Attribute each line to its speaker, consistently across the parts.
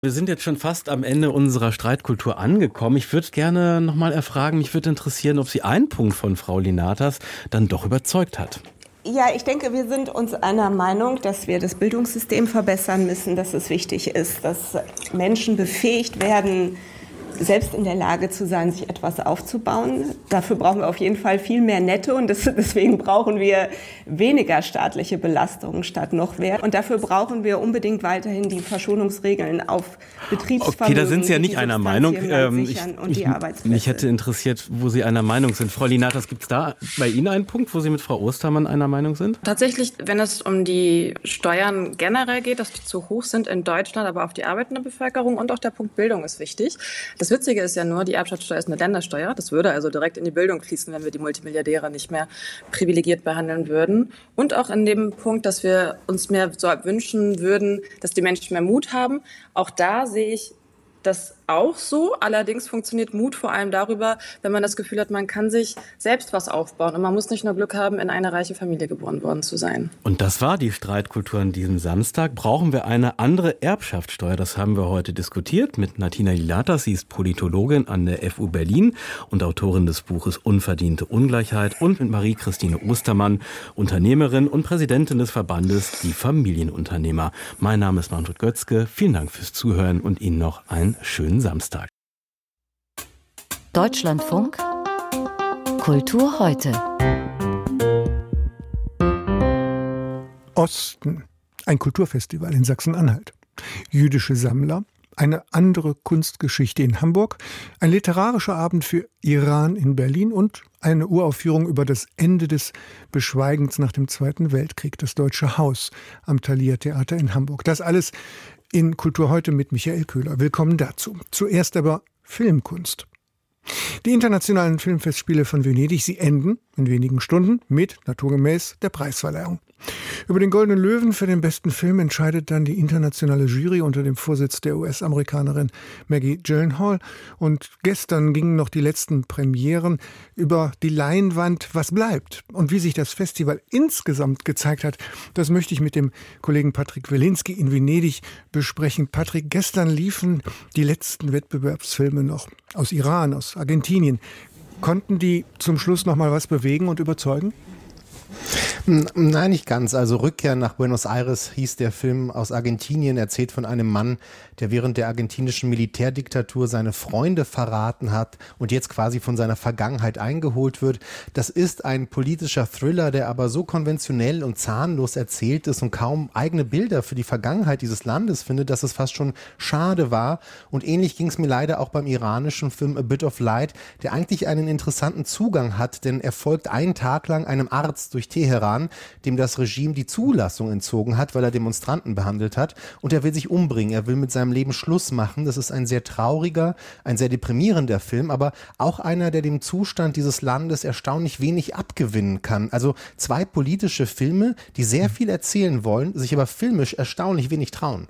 Speaker 1: Wir sind jetzt schon fast am Ende unserer Streitkultur angekommen. Ich würde gerne nochmal erfragen, mich würde interessieren, ob Sie einen Punkt von Frau Linatas dann doch überzeugt hat.
Speaker 2: Ja, ich denke, wir sind uns einer Meinung, dass wir das Bildungssystem verbessern müssen, dass es wichtig ist, dass Menschen befähigt werden, selbst in der Lage zu sein, sich etwas aufzubauen. Dafür brauchen wir auf jeden Fall viel mehr Netto und deswegen brauchen wir weniger staatliche Belastungen statt noch mehr. Und dafür brauchen wir unbedingt weiterhin die Verschonungsregeln auf Betriebsvermögen.
Speaker 1: Okay, da sind Sie ja nicht einer Meinung. Mich hätte interessiert, wo Sie einer Meinung sind. Frau Linatas, gibt es da bei Ihnen einen Punkt, wo Sie mit Frau Ostermann einer Meinung sind?
Speaker 3: Tatsächlich, wenn es um die Steuern generell geht, dass die zu hoch sind in Deutschland, aber auf die arbeitende Bevölkerung und auch der Punkt Bildung ist wichtig. Das Witzige ist ja nur, die Erbschaftssteuer ist eine Ländersteuer. Das würde also direkt in die Bildung fließen, wenn wir die Multimilliardäre nicht mehr privilegiert behandeln würden. Und auch in dem Punkt, dass wir uns mehr so wünschen würden, dass die Menschen mehr Mut haben. Auch da sehe ich das auch so. Allerdings funktioniert Mut vor allem darüber, wenn man das Gefühl hat, man kann sich selbst was aufbauen. Und man muss nicht nur Glück haben, in eine reiche Familie geboren worden zu sein.
Speaker 1: Und das war die Streitkultur an diesem Samstag. Brauchen wir eine andere Erbschaftssteuer? Das haben wir heute diskutiert mit Natina Linatas. Sie ist Politologin an der FU Berlin und Autorin des Buches Unverdiente Ungleichheit. Und mit Marie-Christine Ostermann, Unternehmerin und Präsidentin des Verbandes Die Familienunternehmer. Mein Name ist Manfred Götzke. Vielen Dank fürs Zuhören und Ihnen noch einen schönen Samstag.
Speaker 4: Deutschlandfunk Kultur heute.
Speaker 5: Osten, ein Kulturfestival in Sachsen-Anhalt. Jüdische Sammler, eine andere Kunstgeschichte in Hamburg, ein literarischer Abend für Iran in Berlin und eine Uraufführung über das Ende des Beschweigens nach dem Zweiten Weltkrieg, das Deutsche Haus am Thalia Theater in Hamburg. Das alles in Kultur heute mit Michael Köhler. Willkommen dazu. Zuerst aber Filmkunst. Die internationalen Filmfestspiele von Venedig, sie enden in wenigen Stunden mit, naturgemäß, der Preisverleihung. Über den Goldenen Löwen für den besten Film entscheidet dann die internationale Jury unter dem Vorsitz der US-Amerikanerin Maggie Gyllenhaal. Und gestern gingen noch die letzten Premieren über die Leinwand. Was bleibt? Und wie sich das Festival insgesamt gezeigt hat, das möchte ich mit dem Kollegen Patrick Wilinski in Venedig besprechen. Patrick, gestern liefen die letzten Wettbewerbsfilme noch aus Iran, aus Argentinien. Konnten die zum Schluss noch mal was bewegen und überzeugen?
Speaker 6: Nein, nicht ganz. Also Rückkehr nach Buenos Aires hieß der Film aus Argentinien, erzählt von einem Mann, der während der argentinischen Militärdiktatur seine Freunde verraten hat und jetzt quasi von seiner Vergangenheit eingeholt wird. Das ist ein politischer Thriller, der aber so konventionell und zahnlos erzählt ist und kaum eigene Bilder für die Vergangenheit dieses Landes findet, dass es fast schon schade war. Und ähnlich ging es mir leider auch beim iranischen Film A Bit of Light, der eigentlich einen interessanten Zugang hat, denn er folgt einen Tag lang einem Arzt durch Teheran, dem das Regime die Zulassung entzogen hat, weil er Demonstranten behandelt hat, und er will sich umbringen, er will mit seinem Leben Schluss machen. Das ist ein sehr trauriger, ein sehr deprimierender Film, aber auch einer, der dem Zustand dieses Landes erstaunlich wenig abgewinnen kann. Also zwei politische Filme, die sehr viel erzählen wollen, sich aber filmisch erstaunlich wenig trauen.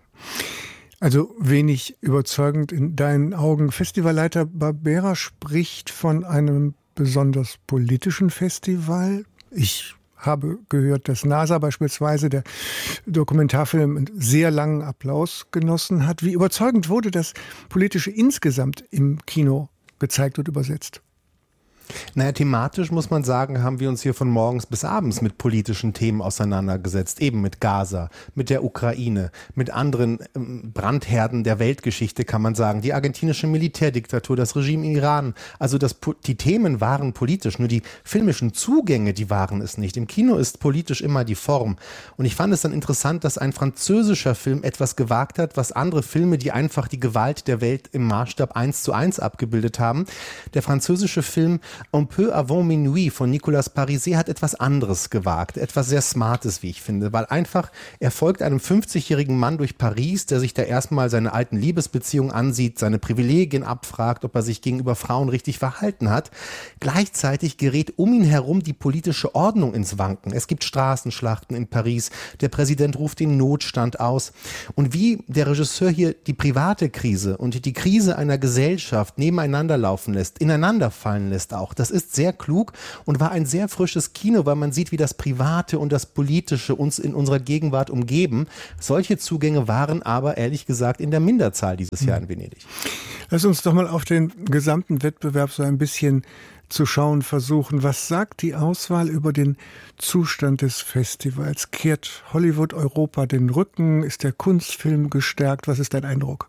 Speaker 5: Also wenig überzeugend in deinen Augen. Festivalleiter Barbera spricht von einem besonders politischen Festival. Ich habe gehört, dass NASA beispielsweise, der Dokumentarfilm, einen sehr langen Applaus genossen hat. Wie überzeugend wurde das Politische insgesamt im Kino gezeigt und übersetzt?
Speaker 6: Naja, thematisch muss man sagen, haben wir uns hier von morgens bis abends mit politischen Themen auseinandergesetzt. Eben mit Gaza, mit der Ukraine, mit anderen Brandherden der Weltgeschichte, kann man sagen. Die argentinische Militärdiktatur, das Regime im Iran. Also die Themen waren politisch, nur die filmischen Zugänge, die waren es nicht. Im Kino ist politisch immer die Form. Und ich fand es dann interessant, dass ein französischer Film etwas gewagt hat, was andere Filme, die einfach die Gewalt der Welt im Maßstab 1:1 abgebildet haben. Der französische Film Un peu avant minuit von Nicolas Parisé hat etwas anderes gewagt, etwas sehr Smartes, wie ich finde, weil einfach er folgt einem 50-jährigen Mann durch Paris, der sich da erstmal seine alten Liebesbeziehungen ansieht, seine Privilegien abfragt, ob er sich gegenüber Frauen richtig verhalten hat. Gleichzeitig gerät um ihn herum die politische Ordnung ins Wanken. Es gibt Straßenschlachten in Paris, der Präsident ruft den Notstand aus. Und wie der Regisseur hier die private Krise und die Krise einer Gesellschaft nebeneinander laufen lässt, ineinander fallen lässt auch. Das ist sehr klug und war ein sehr frisches Kino, weil man sieht, wie das Private und das Politische uns in unserer Gegenwart umgeben. Solche Zugänge waren aber ehrlich gesagt in der Minderzahl dieses Jahr in Venedig.
Speaker 5: Lass uns doch mal auf den gesamten Wettbewerb so ein bisschen zu schauen versuchen. Was sagt die Auswahl über den Zustand des Festivals? Kehrt Hollywood Europa den Rücken? Ist der Kunstfilm gestärkt? Was ist dein Eindruck?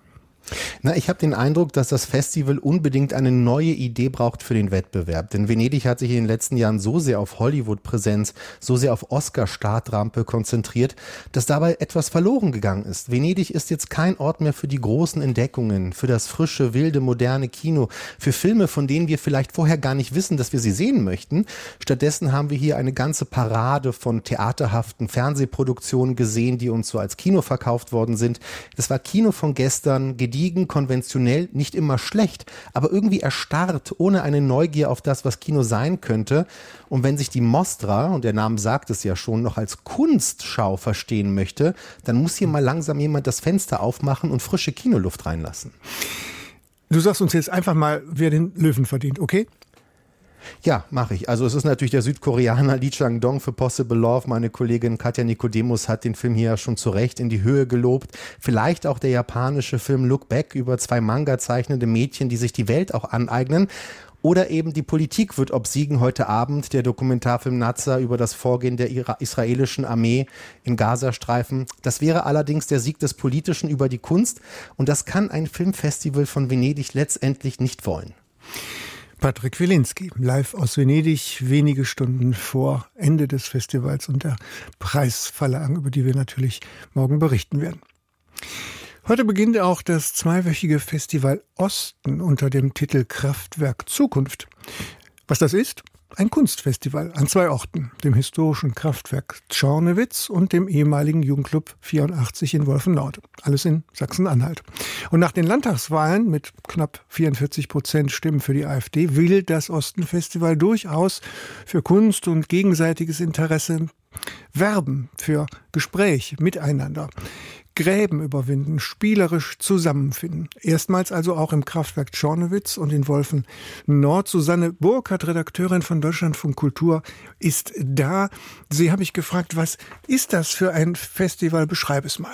Speaker 6: Na, ich habe den Eindruck, dass das Festival unbedingt eine neue Idee braucht für den Wettbewerb. Denn Venedig hat sich in den letzten Jahren so sehr auf Hollywood-Präsenz, so sehr auf Oscar-Startrampe konzentriert, dass dabei etwas verloren gegangen ist. Venedig ist jetzt kein Ort mehr für die großen Entdeckungen, für das frische, wilde, moderne Kino, für Filme, von denen wir vielleicht vorher gar nicht wissen, dass wir sie sehen möchten. Stattdessen haben wir hier eine ganze Parade von theaterhaften Fernsehproduktionen gesehen, die uns so als Kino verkauft worden sind. Das war Kino von gestern, gediegen, konventionell, nicht immer schlecht, aber irgendwie erstarrt, ohne eine Neugier auf das, was Kino sein könnte. Und wenn sich die Mostra, und der Name sagt es ja schon, noch als Kunstschau verstehen möchte, dann muss hier mal langsam jemand das Fenster aufmachen und frische Kinoluft reinlassen.
Speaker 5: Du sagst uns jetzt einfach mal, wer den Löwen verdient, okay?
Speaker 6: Ja, mache ich. Also es ist natürlich der Südkoreaner Lee Chang-dong für Possible Love. Meine Kollegin Katja Nikodemus hat den Film hier ja schon zu Recht in die Höhe gelobt. Vielleicht auch der japanische Film Look Back über 2 Manga zeichnende Mädchen, die sich die Welt auch aneignen. Oder eben die Politik wird obsiegen heute Abend, der Dokumentarfilm Nazar über das Vorgehen der israelischen Armee im Gazastreifen. Das wäre allerdings der Sieg des Politischen über die Kunst. Und das kann ein Filmfestival von Venedig letztendlich nicht wollen.
Speaker 5: Patrick Wilinski, live aus Venedig, wenige Stunden vor Ende des Festivals und der Preisverleihung, über die wir natürlich morgen berichten werden. Heute beginnt auch das 2-wöchige Festival Osten unter dem Titel Kraftwerk Zukunft. Was das ist? Ein Kunstfestival an 2 Orten, dem historischen Kraftwerk Czornowitz und dem ehemaligen Jugendclub 84 in Wolfennord. Alles in Sachsen-Anhalt. Und nach den Landtagswahlen mit knapp 44% Stimmen für die AfD will das Ostenfestival durchaus für Kunst und gegenseitiges Interesse werben, für Gespräch miteinander. Gräben überwinden, spielerisch zusammenfinden. Erstmals also auch im Kraftwerk Czornowitz und in Wolfennord. Susanne Burkhardt, Redakteurin von Deutschlandfunk Kultur, ist da. Sie habe ich gefragt, was ist das für ein Festival? Beschreib es mal.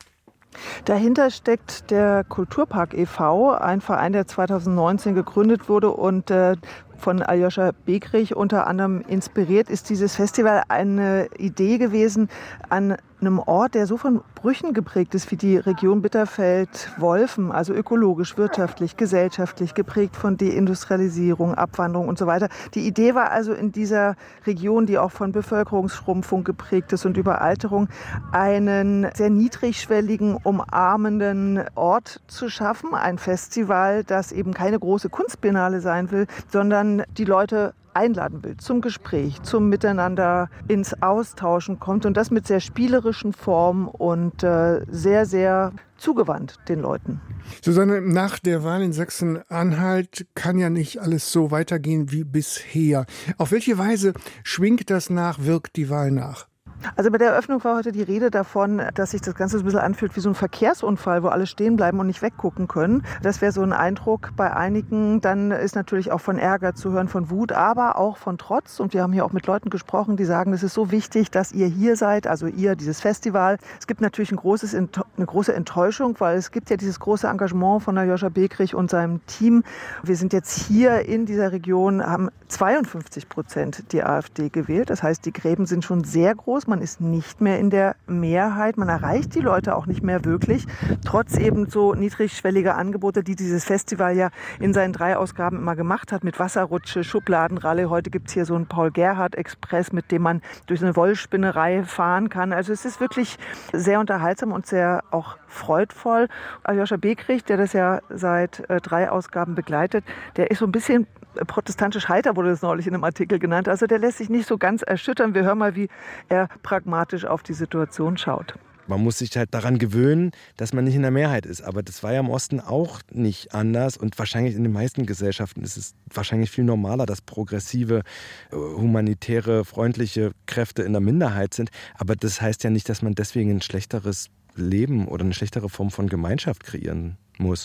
Speaker 7: Dahinter steckt der Kulturpark e.V., ein Verein, der 2019 gegründet wurde und von Aljoscha Bekrich unter anderem inspiriert ist dieses Festival eine Idee gewesen, an einem Ort, der so von Brüchen geprägt ist wie die Region Bitterfeld-Wolfen, also ökologisch, wirtschaftlich, gesellschaftlich geprägt von Deindustrialisierung, Abwanderung und so weiter. Die Idee war also in dieser Region, die auch von Bevölkerungsschrumpfung geprägt ist und Überalterung, einen sehr niedrigschwelligen, umarmenden Ort zu schaffen. Ein Festival, das eben keine große Kunstbiennale sein will, sondern die Leute einladen will zum Gespräch, zum Miteinander ins Austauschen kommt und das mit sehr spielerischen Formen und sehr, sehr zugewandt den Leuten.
Speaker 5: Susanne, nach der Wahl in Sachsen-Anhalt kann ja nicht alles so weitergehen wie bisher. Auf welche Weise schwingt das nach, wirkt die Wahl nach?
Speaker 7: Also bei der Eröffnung war heute die Rede davon, dass sich das Ganze so ein bisschen anfühlt wie so ein Verkehrsunfall, wo alle stehen bleiben und nicht weggucken können. Das wäre so ein Eindruck bei einigen. Dann ist natürlich auch von Ärger zu hören, von Wut, aber auch von Trotz. Und wir haben hier auch mit Leuten gesprochen, die sagen, es ist so wichtig, dass ihr hier seid, also ihr, dieses Festival. Es gibt natürlich eine große Enttäuschung, weil es gibt ja dieses große Engagement von Aljoscha Bekrich und seinem Team. Wir sind jetzt hier in dieser Region, haben 52% die AfD gewählt. Das heißt, die Gräben sind schon sehr groß. Man ist nicht mehr in der Mehrheit. Man erreicht die Leute auch nicht mehr wirklich. Trotz eben so niedrigschwelliger Angebote, die dieses Festival ja in seinen 3 Ausgaben immer gemacht hat. Mit Wasserrutsche, Schubladenralle. Heute gibt es hier so einen Paul-Gerhardt-Express, mit dem man durch eine Wollspinnerei fahren kann. Also es ist wirklich sehr unterhaltsam und sehr auch freudvoll. Aljoscha Bekrich, der das ja seit 3 Ausgaben begleitet, der ist so ein bisschen protestantisch heiter, wurde das neulich in einem Artikel genannt. Also der lässt sich nicht so ganz erschüttern. Wir hören mal, wie er pragmatisch auf die Situation schaut.
Speaker 8: Man muss sich halt daran gewöhnen, dass man nicht in der Mehrheit ist. Aber das war ja im Osten auch nicht anders. Und wahrscheinlich in den meisten Gesellschaften ist es wahrscheinlich viel normaler, dass progressive, humanitäre, freundliche Kräfte in der Minderheit sind. Aber das heißt ja nicht, dass man deswegen ein schlechteres Leben oder eine schlechtere Form von Gemeinschaft kreieren muss.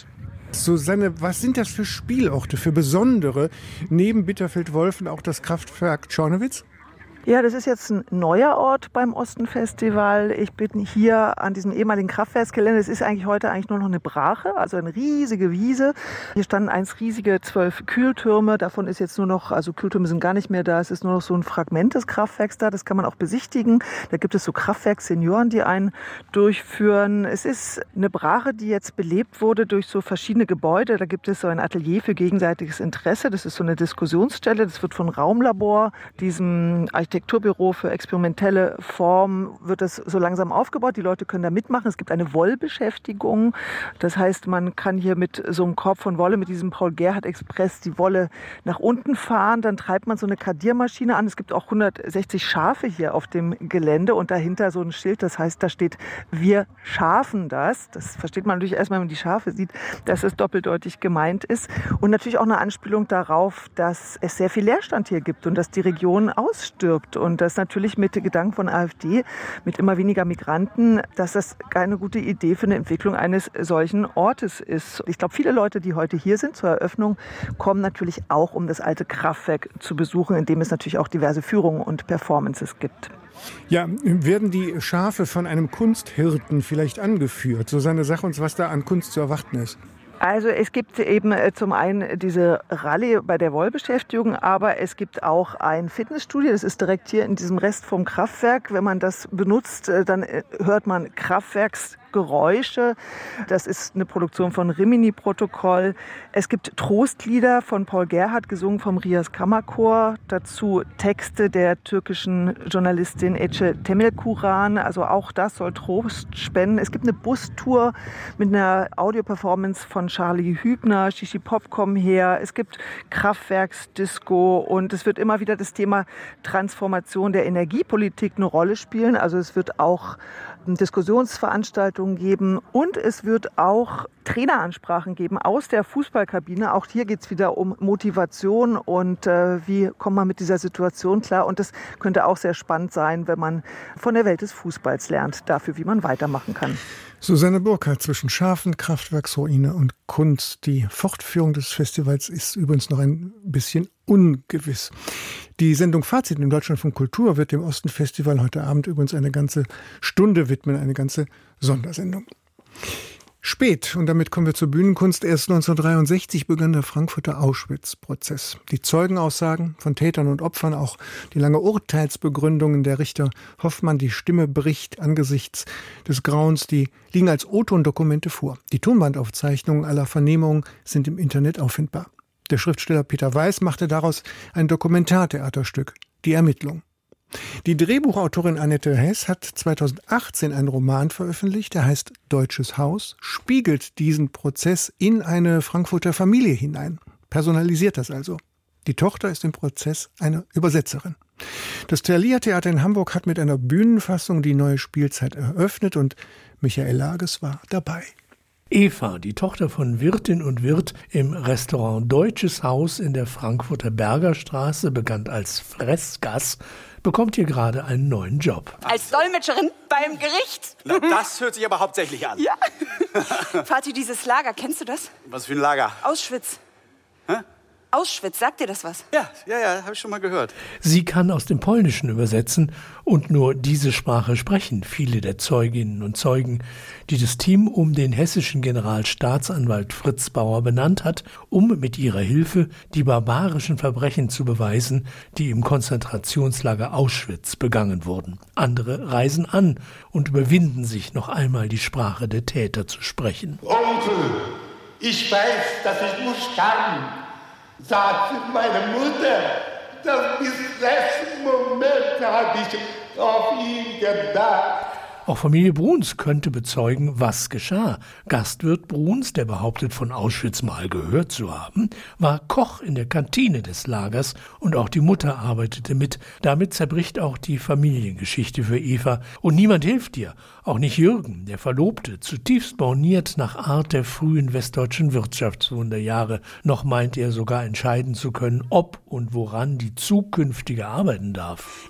Speaker 5: Susanne, was sind das für Spielorte, für besondere, neben Bitterfeld-Wolfen auch das Kraftwerk Czornowitz?
Speaker 7: Ja, das ist jetzt ein neuer Ort beim Ostenfestival. Ich bin hier an diesem ehemaligen Kraftwerksgelände. Es ist eigentlich heute nur noch eine Brache, also eine riesige Wiese. Hier standen einst riesige 12 Kühltürme. Davon ist jetzt nur noch, also Kühltürme sind gar nicht mehr da. Es ist nur noch so ein Fragment des Kraftwerks da. Das kann man auch besichtigen. Da gibt es so Kraftwerkssenioren, die einen durchführen. Es ist eine Brache, die jetzt belebt wurde durch so verschiedene Gebäude. Da gibt es so ein Atelier für gegenseitiges Interesse. Das ist so eine Diskussionsstelle. Das wird von Raumlabor, diesem Architekturbüro für experimentelle Formen, wird das so langsam aufgebaut. Die Leute können da mitmachen. Es gibt eine Wollbeschäftigung. Das heißt, man kann hier mit so einem Korb von Wolle, mit diesem Paul Gerhardt Express, die Wolle nach unten fahren. Dann treibt man so eine Kardiermaschine an. Es gibt auch 160 Schafe hier auf dem Gelände und dahinter so ein Schild. Das heißt, da steht, wir schafen das. Das versteht man natürlich erst mal, wenn man die Schafe sieht, dass es doppeldeutig gemeint ist. Und natürlich auch eine Anspielung darauf, dass es sehr viel Leerstand hier gibt und dass die Region ausstirbt. Und das natürlich mit dem Gedanken von AfD, mit immer weniger Migranten, dass das keine gute Idee für eine Entwicklung eines solchen Ortes ist. Ich glaube, viele Leute, die heute hier sind zur Eröffnung, kommen natürlich auch, um das alte Kraftwerk zu besuchen, in dem es natürlich auch diverse Führungen und Performances gibt.
Speaker 5: Ja, werden die Schafe von einem Kunsthirten vielleicht angeführt? Susanne, sag uns, was da an Kunst zu erwarten ist.
Speaker 7: Also es gibt eben zum einen diese Rallye bei der Wollbeschäftigung, aber es gibt auch ein Fitnessstudio, das ist direkt hier in diesem Rest vom Kraftwerk. Wenn man das benutzt, dann hört man Kraftwerksgeräusche. Das ist eine Produktion von Rimini-Protokoll. Es gibt Trostlieder von Paul Gerhardt, gesungen vom Rias Kammerchor. Dazu Texte der türkischen Journalistin Ece Temelkuran. Also auch das soll Trost spenden. Es gibt eine Bustour mit einer Audioperformance von Charlie Hübner. Shishi Pop kommen her. Es gibt Kraftwerksdisco und es wird immer wieder das Thema Transformation der Energiepolitik eine Rolle spielen. Also es wird auch Diskussionsveranstaltungen geben und es wird auch Traineransprachen geben aus der Fußballkabine. Auch hier geht es wieder um Motivation und wie kommt man mit dieser Situation klar. Und das könnte auch sehr spannend sein, wenn man von der Welt des Fußballs lernt, dafür, wie man weitermachen kann.
Speaker 5: Susanne Burkhardt, zwischen Schafen, Kraftwerksruine und Kunst. Die Fortführung des Festivals ist übrigens noch ein bisschen ungewiss. Die Sendung Fazit in Deutschlandfunk Kultur wird dem Ostenfestival heute Abend übrigens eine ganze Stunde widmen, eine ganze Sondersendung. Spät, und damit kommen wir zur Bühnenkunst. Erst 1963 begann der Frankfurter Auschwitz-Prozess. Die Zeugenaussagen von Tätern und Opfern, auch die lange Urteilsbegründungen der Richter Hoffmann, die Stimme bricht angesichts des Grauens, die liegen als O-Ton-Dokumente vor. Die Tonbandaufzeichnungen aller Vernehmungen sind im Internet auffindbar. Der Schriftsteller Peter Weiß machte daraus ein Dokumentartheaterstück, Die Ermittlung. Die Drehbuchautorin Annette Hess hat 2018 einen Roman veröffentlicht, der heißt Deutsches Haus, spiegelt diesen Prozess in eine Frankfurter Familie hinein, personalisiert das also. Die Tochter ist im Prozess eine Übersetzerin. Das Thalia Theater in Hamburg hat mit einer Bühnenfassung die neue Spielzeit eröffnet und Michael Lages war dabei.
Speaker 9: Eva, die Tochter von Wirtin und Wirt im Restaurant Deutsches Haus in der Frankfurter Bergerstraße, bekannt als Fressgass, bekommt hier gerade einen neuen Job.
Speaker 10: Als Dolmetscherin beim Gericht.
Speaker 11: Na, das hört sich aber hauptsächlich an.
Speaker 10: Ja. Vati, dieses Lager, kennst du das?
Speaker 11: Was für ein Lager?
Speaker 10: Auschwitz.
Speaker 11: Hä?
Speaker 10: Auschwitz, sagt dir das was?
Speaker 11: Ja, habe ich schon mal gehört.
Speaker 9: Sie kann aus dem Polnischen übersetzen und nur diese Sprache sprechen viele der Zeuginnen und Zeugen, die das Team um den hessischen Generalstaatsanwalt Fritz Bauer benannt hat, um mit ihrer Hilfe die barbarischen Verbrechen zu beweisen, die im Konzentrationslager Auschwitz begangen wurden. Andere reisen an und überwinden sich, noch einmal die Sprache der Täter zu sprechen.
Speaker 12: Onkel, ich weiß, dass ich muss sterben, sagte meine Mutter. Das bis letzten Moment habe ich auf ihn gedacht.
Speaker 9: Auch Familie Bruns könnte bezeugen, was geschah. Gastwirt Bruns, der behauptet, von Auschwitz mal gehört zu haben, war Koch in der Kantine des Lagers und auch die Mutter arbeitete mit. Damit zerbricht auch die Familiengeschichte für Eva. Und niemand hilft ihr, auch nicht Jürgen, der Verlobte, zutiefst borniert nach Art der frühen westdeutschen Wirtschaftswunderjahre. Noch meint er sogar entscheiden zu können, ob und woran die zukünftige arbeiten darf.
Speaker 10: Ärzte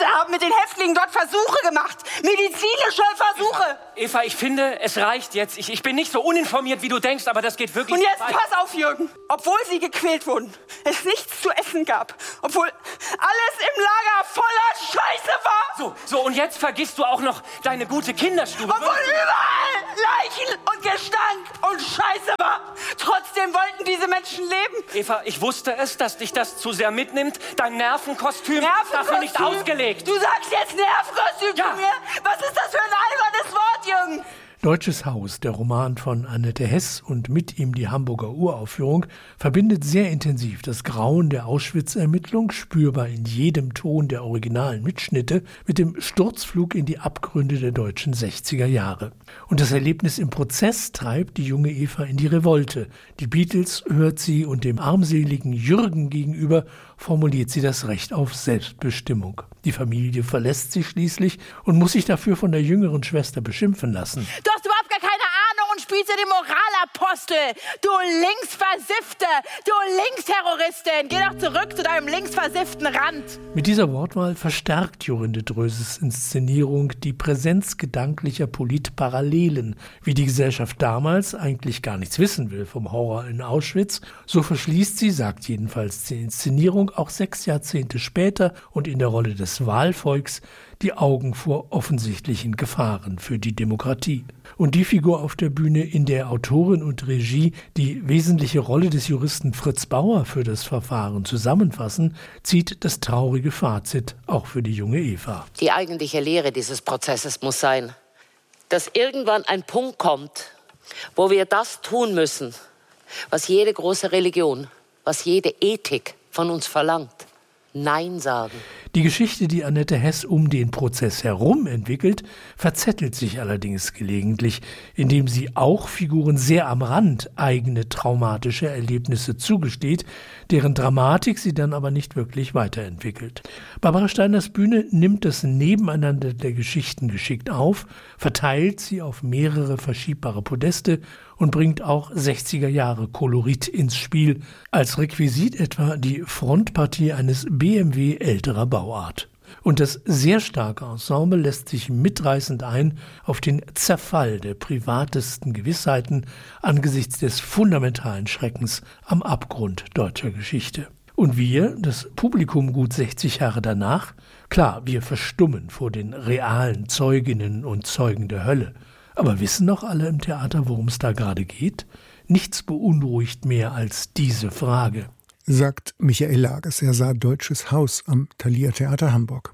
Speaker 10: haben mit den Häftlingen dort Versuche gemacht. Medizinische Versuche.
Speaker 13: Eva, ich finde, es reicht jetzt. Ich bin nicht so uninformiert, wie du denkst, aber das geht wirklich
Speaker 10: Und jetzt
Speaker 13: weit.
Speaker 10: pass auf, Jürgen. Obwohl sie gequält wurden, es nichts zu essen gab, obwohl alles im Lager voller Scheiße war.
Speaker 13: So, und jetzt vergisst du auch noch deine gute Kinderstube.
Speaker 10: Obwohl überall Leichen und Gestank und Scheiße war. Trotzdem wollten diese Menschen leben.
Speaker 13: Eva, ich wusste es, dass dich das zu sehr mitnimmt. Dein Nervenkostüm ist dafür nicht ausgelegt.
Speaker 10: Du sagst jetzt Nervenkostüm zu mir? Was ist das für ein albernes Wort, Jürgen?
Speaker 9: Deutsches Haus, der Roman von Annette Hess und mit ihm die Hamburger Uraufführung, verbindet sehr intensiv das Grauen der Auschwitz-Ermittlung, spürbar in jedem Ton der originalen Mitschnitte, mit dem Sturzflug in die Abgründe der deutschen 60er Jahre. Und das Erlebnis im Prozess treibt die junge Eva in die Revolte. Die Beatles hört sie und dem armseligen Jürgen gegenüber formuliert sie das Recht auf Selbstbestimmung. Die Familie verlässt sie schließlich und muss sich dafür von der jüngeren Schwester beschimpfen lassen.
Speaker 14: Du hast überhaupt gar keine Ahnung und spielst ja den Moralapostel. Du Linksversiffte, du Linksterroristin. Geh doch zurück zu deinem linksversifften Rand.
Speaker 9: Mit dieser Wortwahl verstärkt Jorinde Dröses Inszenierung die Präsenz gedanklicher Politparallelen. Wie die Gesellschaft damals eigentlich gar nichts wissen will vom Horror in Auschwitz, so verschließt sie, sagt jedenfalls die Inszenierung, auch 6 Jahrzehnte später und in der Rolle des Wahlvolks die Augen vor offensichtlichen Gefahren für die Demokratie. Und die Figur auf der Bühne, in der Autorin und Regie die wesentliche Rolle des Juristen Fritz Bauer für das Verfahren zusammenfassen, zieht das traurige Fazit auch für die junge Eva.
Speaker 15: Die eigentliche Lehre dieses Prozesses muss sein, dass irgendwann ein Punkt kommt, wo wir das tun müssen, was jede große Religion, was jede Ethik von uns verlangt. Nein sagen.
Speaker 9: Die Geschichte, die Annette Hess um den Prozess herum entwickelt, verzettelt sich allerdings gelegentlich, indem sie auch Figuren sehr am Rand eigene traumatische Erlebnisse zugesteht, deren Dramatik sie dann aber nicht wirklich weiterentwickelt. Barbara Steiners Bühne nimmt das Nebeneinander der Geschichten geschickt auf, verteilt sie auf mehrere verschiebbare Podeste und bringt auch 60er Jahre Kolorit ins Spiel, als Requisit etwa die Frontpartie eines BMW älterer Bauart. Und das sehr starke Ensemble lässt sich mitreißend ein auf den Zerfall der privatesten Gewissheiten angesichts des fundamentalen Schreckens am Abgrund deutscher Geschichte. Und wir, das Publikum gut 60 Jahre danach, klar, wir verstummen vor den realen Zeuginnen und Zeugen der Hölle. Aber wissen noch alle im Theater, worum es da gerade geht? Nichts beunruhigt mehr als diese Frage.
Speaker 5: Sagt Michael Lages. Er sah Deutsches Haus am Thalia Theater Hamburg.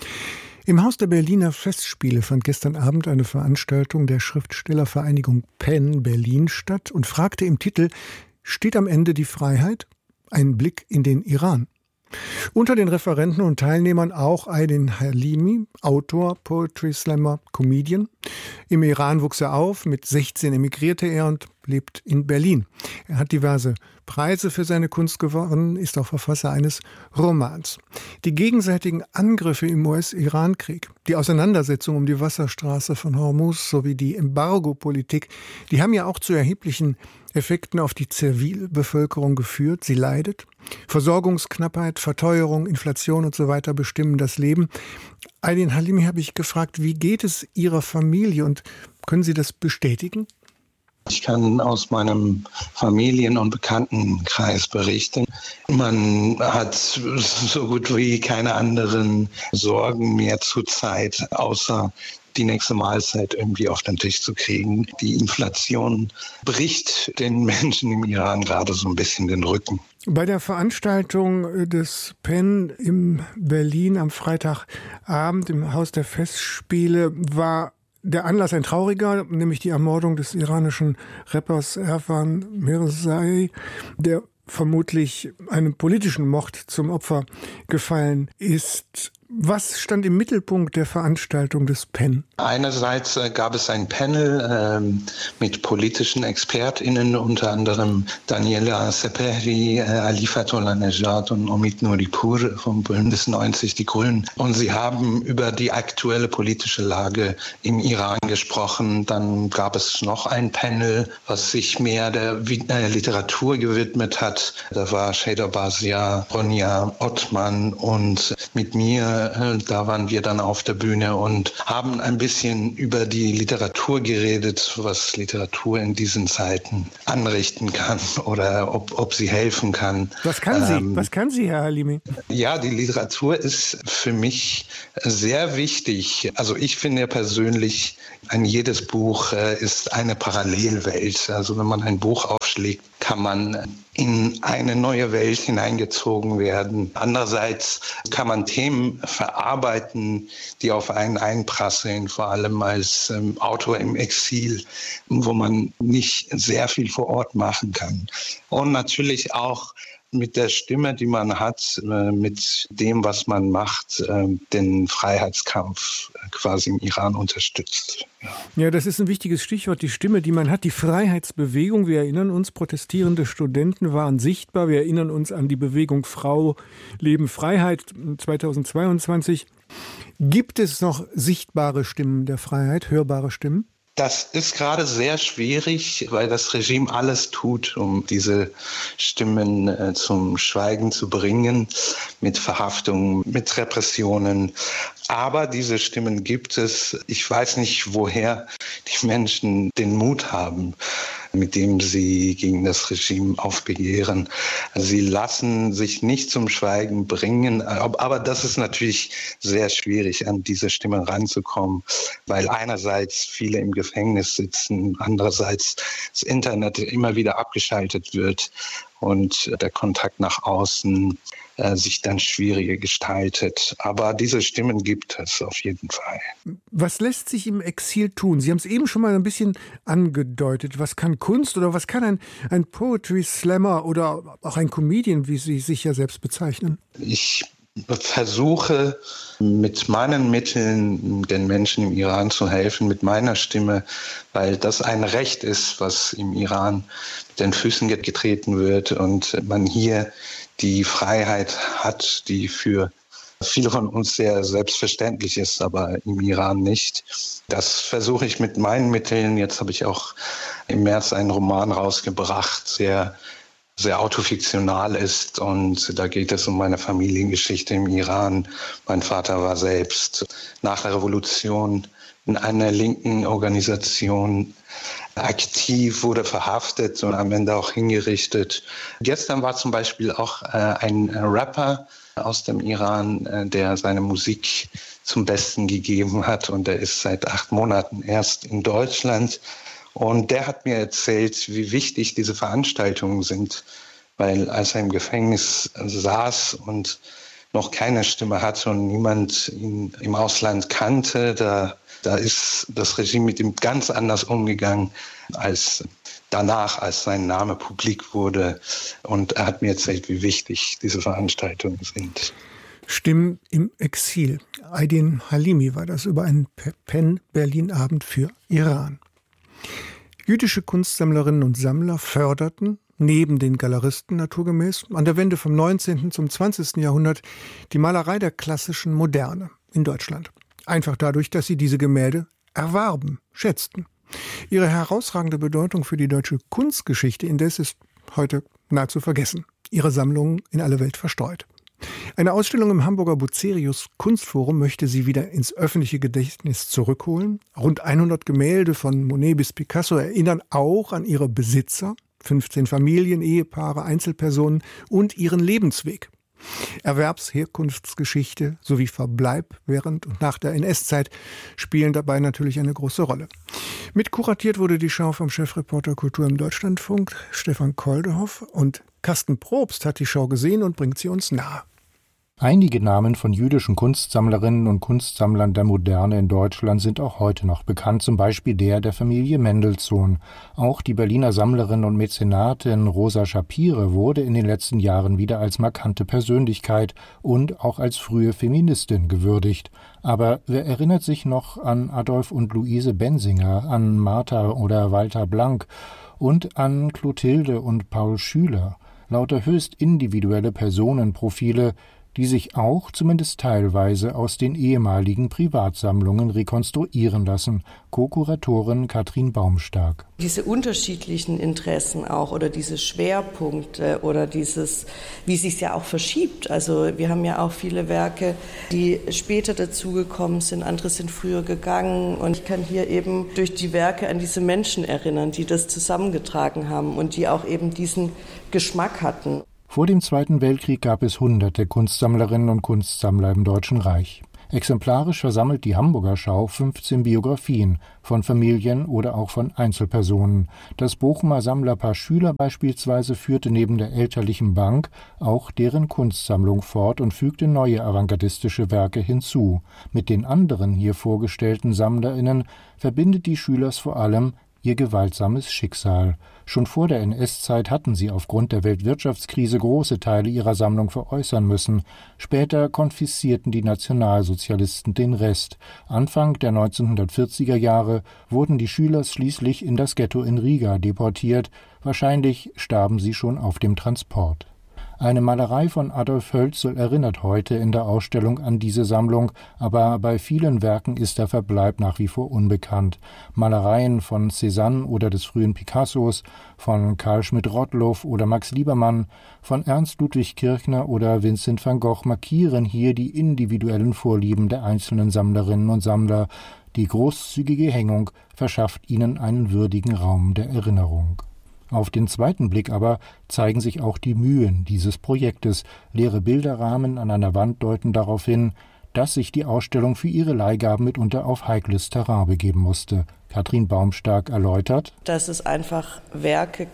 Speaker 5: Im Haus der Berliner Festspiele fand gestern Abend eine Veranstaltung der Schriftstellervereinigung PEN Berlin statt und fragte im Titel: Steht am Ende die Freiheit? Ein Blick in den Iran. Unter den Referenten und Teilnehmern auch Aydin Halimi, Autor, Poetry Slammer, Comedian. Im Iran wuchs er auf, mit 16 emigrierte er und lebt in Berlin. Er hat diverse Preise für seine Kunst gewonnen, ist auch Verfasser eines Romans. Die gegenseitigen Angriffe im US-Iran-Krieg, die Auseinandersetzung um die Wasserstraße von Hormuz sowie die Embargo-Politik, die haben ja auch zu erheblichen Effekten auf die Zivilbevölkerung geführt. Sie leidet. Versorgungsknappheit, Verteuerung, Inflation und so weiter bestimmen das Leben. Aydin Halimi habe ich gefragt, wie geht es Ihrer Familie und können Sie das bestätigen?
Speaker 16: Ich kann aus meinem Familien- und Bekanntenkreis berichten. Man hat so gut wie keine anderen Sorgen mehr zurzeit, außer die nächste Mahlzeit irgendwie auf den Tisch zu kriegen. Die Inflation bricht den Menschen im Iran gerade so ein bisschen den Rücken.
Speaker 5: Bei der Veranstaltung des PEN in Berlin am Freitagabend im Haus der Festspiele war der Anlass ein trauriger, nämlich die Ermordung des iranischen Rappers Erfan Mirzai, der vermutlich einem politischen Mord zum Opfer gefallen ist. Was stand im Mittelpunkt der Veranstaltung des PEN?
Speaker 16: Einerseits gab es ein Panel mit politischen ExpertInnen, unter anderem Daniela Sepehri, Ali Fatullah Nejad und Omid Nouripur vom Bündnis 90 Die Grünen. Und sie haben über die aktuelle politische Lage im Iran gesprochen. Dann gab es noch ein Panel, was sich mehr der Literatur gewidmet hat. Da war Sheda Bazia, Ronja Ottmann und mit mir Bühne, da waren wir dann auf der Bühne und haben ein bisschen über die Literatur geredet, was Literatur in diesen Zeiten anrichten kann oder ob sie helfen kann.
Speaker 5: Was kann sie? Was kann sie, Herr Halimi?
Speaker 16: Ja, die Literatur ist für mich sehr wichtig. Also ich finde persönlich, jedes Buch ist eine Parallelwelt. Also wenn man ein Buch aufschlägt, kann man in eine neue Welt hineingezogen werden. Andererseits kann man Themen verarbeiten, die auf einen einprasseln, vor allem als Autor im Exil, wo man nicht sehr viel vor Ort machen kann. Und natürlich auch mit der Stimme, die man hat, mit dem, was man macht, den Freiheitskampf quasi im Iran unterstützt.
Speaker 5: Ja, das ist ein wichtiges Stichwort, die Stimme, die man hat, die Freiheitsbewegung. Wir erinnern uns, protestierende Studenten waren sichtbar. Wir erinnern uns an die Bewegung Frau, Leben, Freiheit 2022. Gibt es noch sichtbare Stimmen der Freiheit, hörbare Stimmen?
Speaker 16: Das ist gerade sehr schwierig, weil das Regime alles tut, um diese Stimmen zum Schweigen zu bringen, mit Verhaftungen, mit Repressionen. Aber diese Stimmen gibt es. Ich weiß nicht, woher die Menschen den Mut haben, mit dem sie gegen das Regime aufbegehren. Sie lassen sich nicht zum Schweigen bringen. Aber das ist natürlich sehr schwierig, an diese Stimmen ranzukommen, weil einerseits viele im Gefängnis sitzen, andererseits das Internet immer wieder abgeschaltet wird und der Kontakt nach außen sich dann schwieriger gestaltet. Aber diese Stimmen gibt es auf jeden Fall.
Speaker 5: Was lässt sich im Exil tun? Sie haben es eben schon mal ein bisschen angedeutet. Was kann Kunst oder was kann ein Poetry Slammer oder auch ein Comedian, wie Sie sich ja selbst bezeichnen?
Speaker 16: Ich versuche mit meinen Mitteln den Menschen im Iran zu helfen, mit meiner Stimme, weil das ein Recht ist, was im Iran mit den Füßen getreten wird und man hier die Freiheit hat, die für viele von uns sehr selbstverständlich ist, aber im Iran nicht. Das versuche ich mit meinen Mitteln. Jetzt habe ich auch im März einen Roman rausgebracht, der sehr autofiktional ist und da geht es um meine Familiengeschichte im Iran. Mein Vater war selbst nach der Revolution in einer linken Organisation aktiv, wurde verhaftet und am Ende auch hingerichtet. Gestern war zum Beispiel auch ein Rapper aus dem Iran, der seine Musik zum Besten gegeben hat und der ist seit 8 Monaten erst in Deutschland. Und der hat mir erzählt, wie wichtig diese Veranstaltungen sind, weil als er im Gefängnis saß und noch keine Stimme hatte und niemand ihn im Ausland kannte, da ist das Regime mit ihm ganz anders umgegangen als danach, als sein Name publik wurde. Und er hat mir erzählt, wie wichtig diese Veranstaltungen sind.
Speaker 5: Stimmen im Exil. Aydin Halimi war das über einen Penn-Berlin-Abend für Iran. Jüdische Kunstsammlerinnen und Sammler förderten, neben den Galeristen naturgemäß, an der Wende vom 19. zum 20. Jahrhundert die Malerei der klassischen Moderne in Deutschland. Einfach dadurch, dass sie diese Gemälde erwarben, schätzten. Ihre herausragende Bedeutung für die deutsche Kunstgeschichte indes ist heute nahezu vergessen. Ihre Sammlungen in alle Welt verstreut. Eine Ausstellung im Hamburger Bucerius Kunstforum möchte sie wieder ins öffentliche Gedächtnis zurückholen. Rund 100 Gemälde von Monet bis Picasso erinnern auch an ihre Besitzer, 15 Familien, Ehepaare, Einzelpersonen und ihren Lebensweg. Erwerbsherkunftsgeschichte sowie Verbleib während und nach der NS-Zeit spielen dabei natürlich eine große Rolle. Mitkuratiert wurde die Schau vom Chefreporter Kultur im Deutschlandfunk, Stefan Koldehoff, und Carsten Probst hat die Schau gesehen und bringt sie uns nahe.
Speaker 17: Einige Namen von jüdischen Kunstsammlerinnen und Kunstsammlern der Moderne in Deutschland sind auch heute noch bekannt, zum Beispiel der Familie Mendelssohn. Auch die Berliner Sammlerin und Mäzenatin Rosa Schapire wurde in den letzten Jahren wieder als markante Persönlichkeit und auch als frühe Feministin gewürdigt. Aber wer erinnert sich noch an Adolf und Luise Bensinger, an Martha oder Walter Blank und an Clotilde und Paul Schüler? Lauter höchst individuelle Personenprofile, die sich auch zumindest teilweise aus den ehemaligen Privatsammlungen rekonstruieren lassen. Co-Kuratorin Katrin Baumstark.
Speaker 18: Diese unterschiedlichen Interessen auch oder diese Schwerpunkte oder dieses, wie sich es ja auch verschiebt. Also wir haben ja auch viele Werke, die später dazugekommen sind, andere sind früher gegangen. Und ich kann hier eben durch die Werke an diese Menschen erinnern, die das zusammengetragen haben und die auch eben diesen Geschmack hatten.
Speaker 17: Vor dem Zweiten Weltkrieg gab es hunderte Kunstsammlerinnen und Kunstsammler im Deutschen Reich. Exemplarisch versammelt die Hamburger Schau 15 Biografien von Familien oder auch von Einzelpersonen. Das Bochumer Sammlerpaar Schüler beispielsweise führte neben der elterlichen Bank auch deren Kunstsammlung fort und fügte neue avantgardistische Werke hinzu. Mit den anderen hier vorgestellten SammlerInnen verbindet die Schülers vor allem ihr gewaltsames Schicksal. Schon vor der NS-Zeit hatten sie aufgrund der Weltwirtschaftskrise große Teile ihrer Sammlung veräußern müssen. Später konfiszierten die Nationalsozialisten den Rest. Anfang der 1940er Jahre wurden die Schülers schließlich in das Ghetto in Riga deportiert. Wahrscheinlich starben sie schon auf dem Transport. Eine Malerei von Adolf Hölzel erinnert heute in der Ausstellung an diese Sammlung, aber bei vielen Werken ist der Verbleib nach wie vor unbekannt. Malereien von Cézanne oder des frühen Picassos, von Karl Schmidt-Rottluff oder Max Liebermann, von Ernst Ludwig Kirchner oder Vincent van Gogh markieren hier die individuellen Vorlieben der einzelnen Sammlerinnen und Sammler. Die großzügige Hängung verschafft ihnen einen würdigen Raum der Erinnerung. Auf den zweiten Blick aber zeigen sich auch die Mühen dieses Projektes. Leere Bilderrahmen an einer Wand deuten darauf hin, dass sich die Ausstellung für ihre Leihgaben mitunter auf heikles Terrain begeben musste. Katrin Baumstark erläutert,
Speaker 18: dass es einfach Werke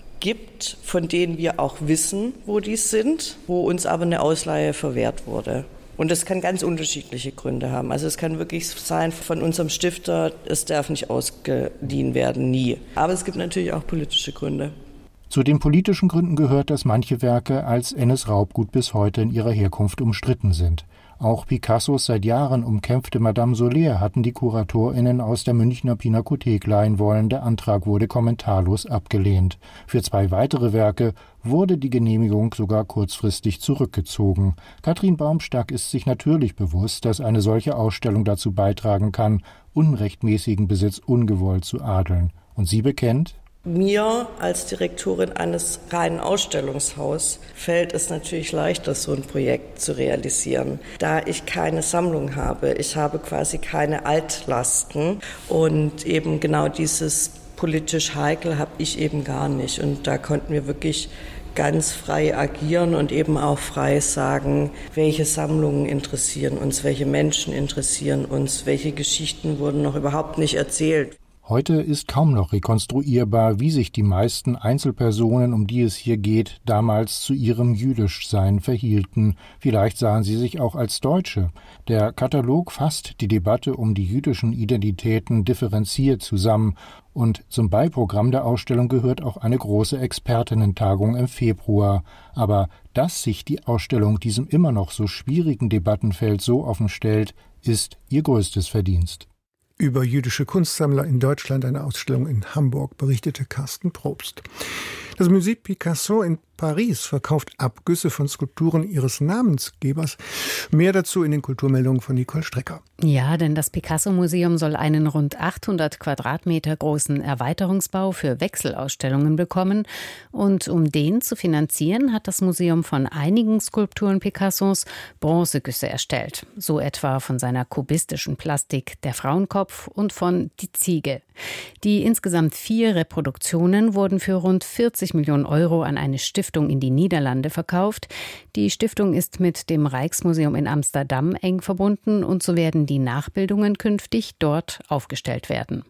Speaker 18: gibt, von denen wir auch wissen, wo die sind, wo uns aber eine Ausleihe verwehrt wurde. Und das kann ganz unterschiedliche Gründe haben. Also es kann wirklich sein von unserem Stifter, es darf nicht ausgeliehen werden, nie. Aber es gibt natürlich auch politische Gründe.
Speaker 17: Zu den politischen Gründen gehört, dass manche Werke als NS-Raubgut bis heute in ihrer Herkunft umstritten sind. Auch Picassos seit Jahren umkämpfte Madame Soler hatten die KuratorInnen aus der Münchner Pinakothek leihen wollen. Der Antrag wurde kommentarlos abgelehnt. Für 2 weitere Werke wurde die Genehmigung sogar kurzfristig zurückgezogen. Katrin Baumstark ist sich natürlich bewusst, dass eine solche Ausstellung dazu beitragen kann, unrechtmäßigen Besitz ungewollt zu adeln. Und sie bekennt:
Speaker 18: Mir als Direktorin eines reinen Ausstellungshauses fällt es natürlich leichter, so ein Projekt zu realisieren, da ich keine Sammlung habe. Ich habe quasi keine Altlasten und eben genau dieses politisch heikel habe ich eben gar nicht. Und da konnten wir wirklich ganz frei agieren und eben auch frei sagen, welche Sammlungen interessieren uns, welche Menschen interessieren uns, welche Geschichten wurden noch überhaupt nicht erzählt.
Speaker 17: Heute ist kaum noch rekonstruierbar, wie sich die meisten Einzelpersonen, um die es hier geht, damals zu ihrem Jüdischsein verhielten. Vielleicht sahen sie sich auch als Deutsche. Der Katalog fasst die Debatte um die jüdischen Identitäten differenziert zusammen. Und zum Beiprogramm der Ausstellung gehört auch eine große Expertinnentagung im Februar. Aber dass sich die Ausstellung diesem immer noch so schwierigen Debattenfeld so offen stellt, ist ihr größtes Verdienst.
Speaker 5: Über jüdische Kunstsammler in Deutschland, eine Ausstellung in Hamburg, berichtete Carsten Probst. Das Musée Picasso in Paris verkauft Abgüsse von Skulpturen ihres Namensgebers. Mehr dazu in den Kulturmeldungen von Nicole Strecker.
Speaker 19: Ja, denn das Picasso-Museum soll einen rund 800 Quadratmeter großen Erweiterungsbau für Wechselausstellungen bekommen. Und um den zu finanzieren, hat das Museum von einigen Skulpturen Picassos Bronzegüsse erstellt. So etwa von seiner kubistischen Plastik Der Frauenkopf und von Die Ziege. Die insgesamt 4 Reproduktionen wurden für rund 40 Millionen Euro an eine Stiftung in die Niederlande verkauft. Die Stiftung ist mit dem Rijksmuseum in Amsterdam eng verbunden und so werden die Nachbildungen künftig dort aufgestellt werden.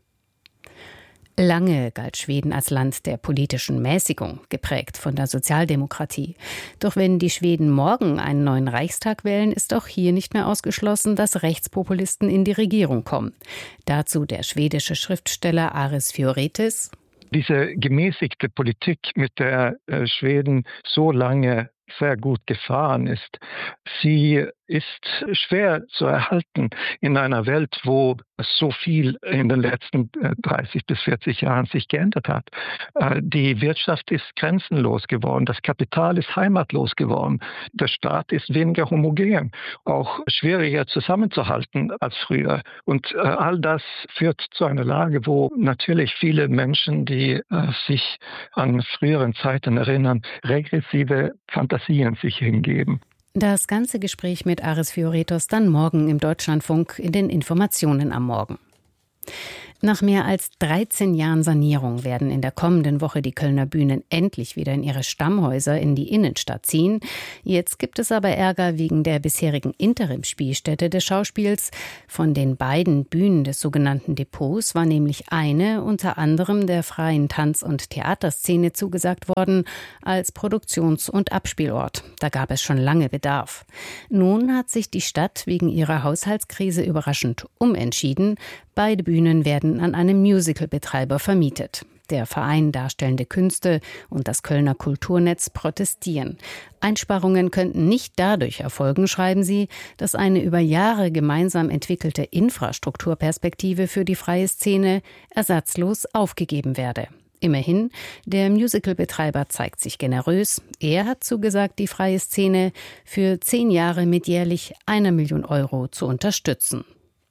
Speaker 19: Lange galt Schweden als Land der politischen Mäßigung, geprägt von der Sozialdemokratie. Doch wenn die Schweden morgen einen neuen Reichstag wählen, ist auch hier nicht mehr ausgeschlossen, dass Rechtspopulisten in die Regierung kommen. Dazu der schwedische Schriftsteller Aris Fioretis.
Speaker 20: Diese gemäßigte Politik, mit der Schweden so lange sehr gut gefahren ist. Sie ist schwer zu erhalten in einer Welt, wo so viel in den letzten 30 bis 40 Jahren sich geändert hat. Die Wirtschaft ist grenzenlos geworden, das Kapital ist heimatlos geworden, der Staat ist weniger homogen, auch schwieriger zusammenzuhalten als früher. Und all das führt zu einer Lage, wo natürlich viele Menschen, die sich an früheren Zeiten erinnern, regressive Fantasien sich hingeben.
Speaker 19: Das ganze Gespräch mit Aris Fioretos dann morgen im Deutschlandfunk in den Informationen am Morgen. Nach mehr als 13 Jahren Sanierung werden in der kommenden Woche die Kölner Bühnen endlich wieder in ihre Stammhäuser in die Innenstadt ziehen. Jetzt gibt es aber Ärger wegen der bisherigen Interimsspielstätte des Schauspiels. Von den beiden Bühnen des sogenannten Depots war nämlich eine unter anderem der freien Tanz- und Theaterszene zugesagt worden als Produktions- und Abspielort. Da gab es schon lange Bedarf. Nun hat sich die Stadt wegen ihrer Haushaltskrise überraschend umentschieden. Beide Bühnen werden an einen Musicalbetreiber vermietet. Der Verein Darstellende Künste und das Kölner Kulturnetz protestieren. Einsparungen könnten nicht dadurch erfolgen, schreiben sie, dass eine über Jahre gemeinsam entwickelte Infrastrukturperspektive für die freie Szene ersatzlos aufgegeben werde. Immerhin, der Musicalbetreiber zeigt sich generös. Er hat zugesagt, die freie Szene für 10 Jahre mit jährlich 1 Million Euro zu unterstützen.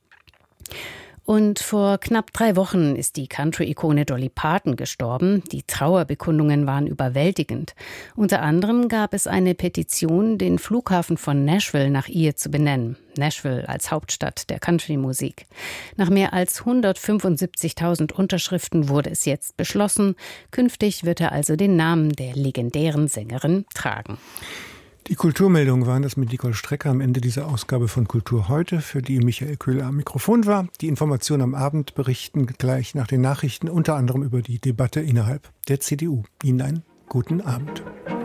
Speaker 19: Und vor knapp 3 Wochen ist die Country-Ikone Dolly Parton gestorben. Die Trauerbekundungen waren überwältigend. Unter anderem gab es eine Petition, den Flughafen von Nashville nach ihr zu benennen. Nashville als Hauptstadt der Country-Musik. Nach mehr als 175.000 Unterschriften wurde es jetzt beschlossen. Künftig wird er also den Namen der legendären Sängerin tragen.
Speaker 5: Die Kulturmeldungen waren das mit Nicole Strecker am Ende dieser Ausgabe von Kultur heute, für die Michael Köhler am Mikrofon war. Die Informationen am Abend berichten gleich nach den Nachrichten, unter anderem über die Debatte innerhalb der CDU. Ihnen einen guten Abend.